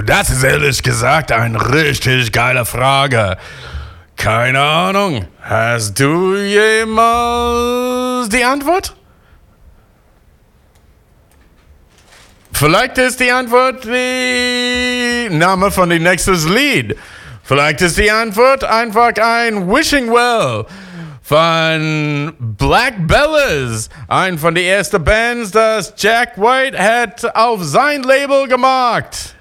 das ist ehrlich gesagt eine richtig geile Frage. Keine Ahnung. Hast du jemals die Antwort? Vielleicht ist die Antwort die Name von dem nächsten Lied. Vielleicht ist die Antwort einfach ein Wishing Well von Black Bellas, ein von den ersten Bands, das Jack White hat auf sein Label gemacht.